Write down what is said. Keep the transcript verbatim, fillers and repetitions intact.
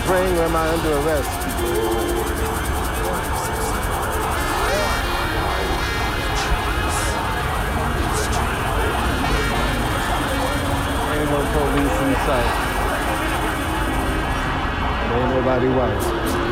praying or am I under arrest? Ain't no police in sight. Ain't nobody white.